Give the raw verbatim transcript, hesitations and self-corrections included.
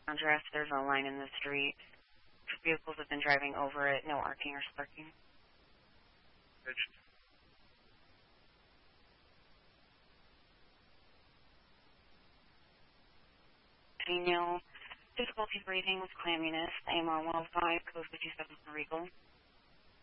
Contrast, there's no line in the street. Vehicles have been driving over it, no arcing or sparking. Daniel, difficulty breathing with clamminess, A M R one oh five, code fifty-seven for Regal.